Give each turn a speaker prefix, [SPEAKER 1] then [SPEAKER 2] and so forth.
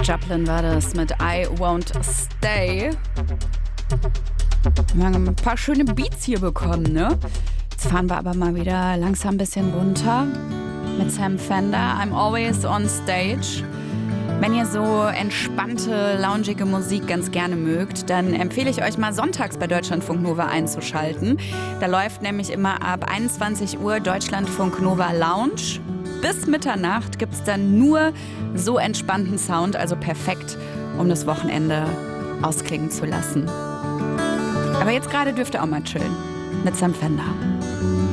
[SPEAKER 1] Joplin war das mit I Won't Stay. Wir haben ein paar schöne Beats hier bekommen, ne? Jetzt fahren wir aber mal wieder langsam ein bisschen runter mit Sam Fender. I'm always on stage. Wenn ihr so entspannte, loungige Musik ganz gerne mögt, dann empfehle ich euch mal sonntags bei Deutschlandfunk Nova einzuschalten. Da läuft nämlich immer ab 21 Uhr Deutschlandfunk Nova Lounge. Bis Mitternacht gibt es dann nur so entspannten Sound, also perfekt, um das Wochenende ausklingen zu lassen. Aber jetzt gerade dürft ihr auch mal chillen mit Sam Fender.